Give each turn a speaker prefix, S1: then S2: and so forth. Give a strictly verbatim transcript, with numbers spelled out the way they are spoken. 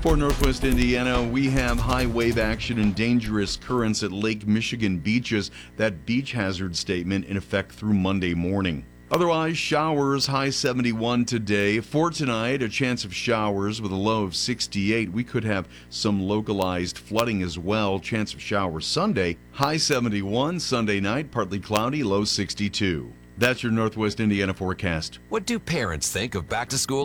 S1: For Northwest Indiana, we have high wave action and dangerous currents at Lake Michigan beaches. That beach hazard statement in effect through Monday morning. Otherwise, showers, high seventy-one today. For tonight, a chance of showers with a low of sixty-eight. We could have some localized flooding as well. Chance of showers Sunday, high seventy-one. Sunday night, partly cloudy, low sixty-two. That's your Northwest Indiana forecast.
S2: What do parents think of back to school?